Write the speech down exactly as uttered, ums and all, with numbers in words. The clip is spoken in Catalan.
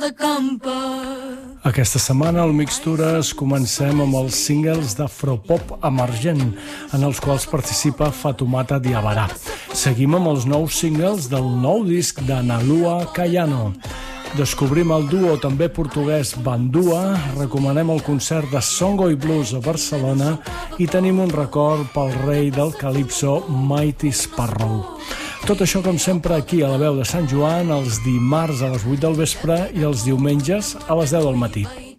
Aquesta setmana al Mixtures comencem amb els singles d'afropop emergent, en els quals participa Fatoumata Diawara. Seguim amb els nous singles del nou disc d'Analua Caiano. Descobrim el duo també portuguès Bandua, recomanem el concert de Songo i Blues a Barcelona i tenim un record pel rei del calipso Mighty Sparrow. Tot això, com sempre, aquí a la Veu de Sant Joan, els dimarts a les vuit del vespre i els diumenges a les deu del matí.